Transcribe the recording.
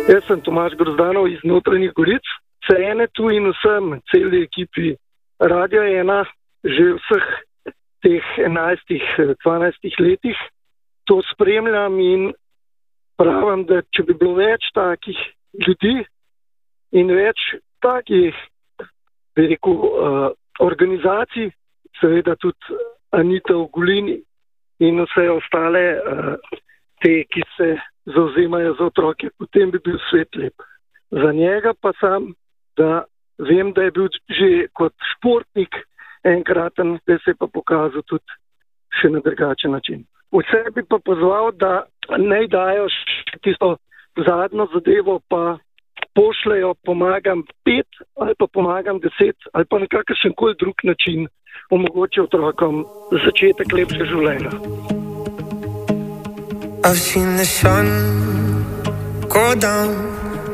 Jaz sem Tomaž Grozdanov iz Notranjih Goric. Vse tu in vsem, celi ekipi Radia 1, že vseh teh 11-12 letih to spremljam in pravim, da če bi bilo več takih ljudi in več takih, bi rekel, organizacij, seveda tudi Anita Ogulin in vse ostale te, ki se zauzemajo za otroke, potem bi bil svet lep. Za njega pa sam, da vem, da je bil že kot športnik enkraten, da se je pa pokazal tudi še na drugačen način. Vse bi pa pozval, da ne dajo tisto zadnjo zadevo, pa pošljajo pomagam 5 ali pa pomagam 10 ali pa na kakršen koli drug način omogočijo otrokom začetek lepšega življenja. I've seen the sun go down